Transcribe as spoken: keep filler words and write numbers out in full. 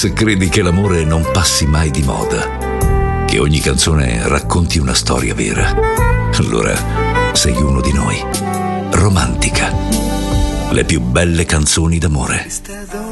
Se credi che l'amore non passi mai di moda, che ogni canzone racconti una storia vera, allora sei uno di noi. Romantica. Le più belle canzoni d'amore.